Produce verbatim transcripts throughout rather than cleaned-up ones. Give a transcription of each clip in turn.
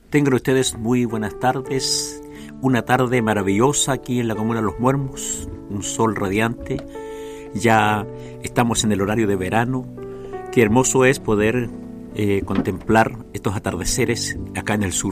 Tengan ustedes muy buenas tardes, una tarde maravillosa aquí en la comuna de Los Muermos, un sol radiante, ya estamos en el horario de verano. Qué hermoso es poder eh, contemplar estos atardeceres acá en el sur.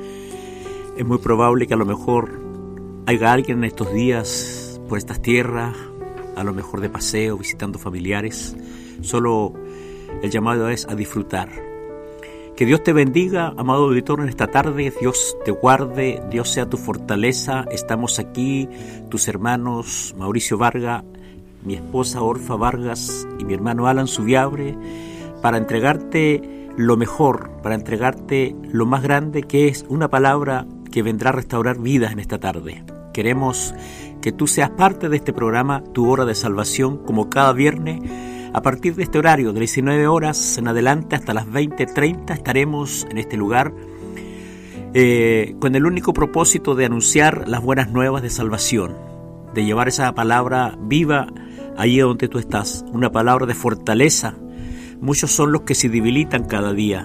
Es muy probable que a lo mejor haya alguien en estos días por estas tierras, a lo mejor de paseo, visitando familiares. Solo el llamado es a disfrutar. Que Dios te bendiga, amado auditor, en esta tarde. Dios te guarde, Dios sea tu fortaleza. Estamos aquí, tus hermanos Mauricio Vargas, mi esposa Orfa Vargas y mi hermano Alan Subiabre, para entregarte lo mejor, para entregarte lo más grande, que es una palabra que vendrá a restaurar vidas en esta tarde. Queremos que tú seas parte de este programa, Tu Hora de Salvación, como cada viernes. A partir de este horario, de las diecinueve horas en adelante hasta las veinte treinta, estaremos en este lugar eh, con el único propósito de anunciar las buenas nuevas de salvación, de llevar esa palabra viva allí donde tú estás, una palabra de fortaleza. Muchos son los que se debilitan cada día.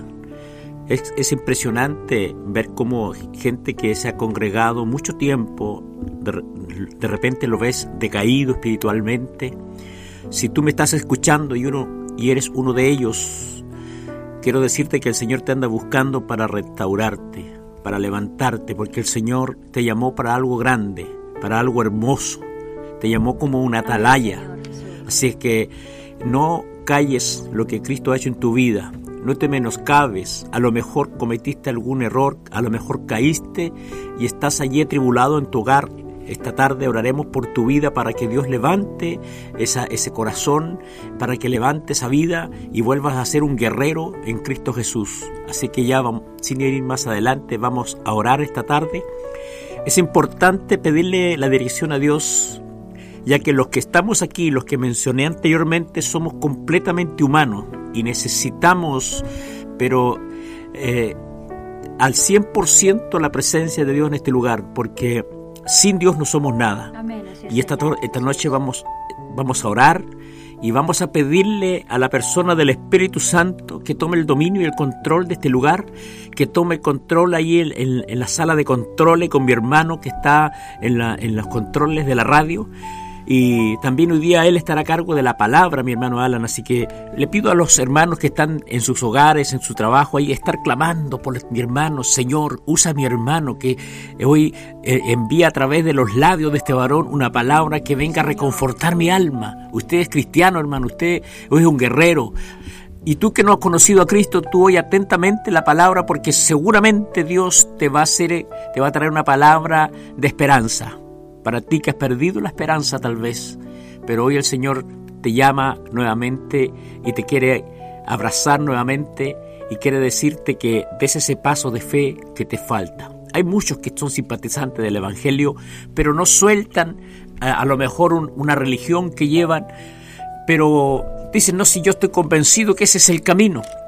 Es, es impresionante ver cómo gente que se ha congregado mucho tiempo, de, de repente lo ves decaído espiritualmente. Si tú me estás escuchando y, uno, y eres uno de ellos, quiero decirte que el Señor te anda buscando para restaurarte, para levantarte, porque el Señor te llamó para algo grande, para algo hermoso. Te llamó como una atalaya. Así es que no calles lo que Cristo ha hecho en tu vida. No te menoscabes. A lo mejor cometiste algún error, a lo mejor caíste y estás allí atribulado en tu hogar. Esta tarde oraremos por tu vida para que Dios levante esa, ese corazón, para que levante esa vida y vuelvas a ser un guerrero en Cristo Jesús. Así que ya, vamos, sin ir más adelante, vamos a orar esta tarde. Es importante pedirle la dirección a Dios, ya que los que estamos aquí, los que mencioné anteriormente, somos completamente humanos y necesitamos, pero eh, al cien por ciento la presencia de Dios en este lugar, porque sin Dios no somos nada. Amén, y esta, esta noche vamos, vamos a orar y vamos a pedirle a la persona del Espíritu Santo que tome el dominio y el control de este lugar, que tome el control ahí en, en, en la sala de controles con mi hermano que está en, la, en los controles de la radio. Y también hoy día él estará a cargo de la palabra, mi hermano Alan. Así que le pido a los hermanos que están en sus hogares, en su trabajo, ahí estar clamando por mi hermano. Señor, usa a mi hermano que hoy eh, envía a través de los labios de este varón una palabra que venga a reconfortar mi alma. Usted es cristiano, hermano, usted hoy es un guerrero. Y tú que no has conocido a Cristo, tú oye atentamente la palabra, porque seguramente Dios te va a hacer, te va a traer una palabra de esperanza. Para ti que has perdido la esperanza tal vez, pero hoy el Señor te llama nuevamente y te quiere abrazar nuevamente y quiere decirte que des ese paso de fe que te falta. Hay muchos que son simpatizantes del Evangelio, pero no sueltan a, a lo mejor un, una religión que llevan, pero dicen, no, si yo estoy convencido que ese es el camino.